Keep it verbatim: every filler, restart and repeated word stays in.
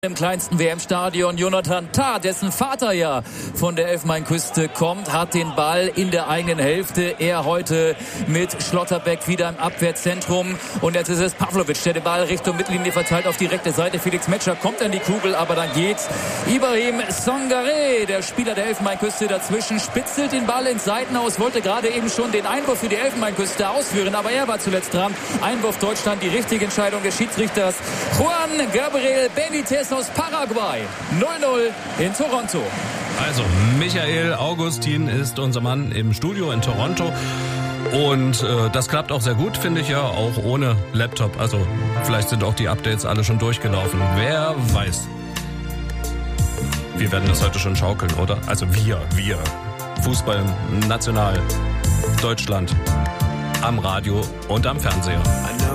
Im kleinsten W M-Stadion Jonathan Tah, dessen Vater ja von der Elfenbeinküste kommt, hat den Ball in der eigenen Hälfte. Er heute mit Schlotterbeck wieder im Abwehrzentrum. Und jetzt ist es Pavlovic, der den Ball Richtung Mittellinie verteilt auf die rechte Seite. Felix Metscher kommt an die Kugel, aber dann geht's. Ibrahim Sangaré, der Spieler der Elfenbeinküste, dazwischen, spitzelt den Ball ins Seitenhaus, wollte gerade eben schon den Einwurf für die Elfenbeinküste ausführen, aber er war zuletzt dran. Einwurf Deutschland, die richtige Entscheidung des Schiedsrichters Juan Gabriel Benitez aus Paraguay. null null in Toronto. Also, Michael Augustin ist unser Mann im Studio in Toronto. Und äh, das klappt auch sehr gut, finde ich ja, auch ohne Laptop. Also, vielleicht sind auch die Updates alle schon durchgelaufen. Wer weiß. Wir werden das heute schon schaukeln, oder? Also wir, wir. Fußball national, Deutschland, am Radio und am Fernseher.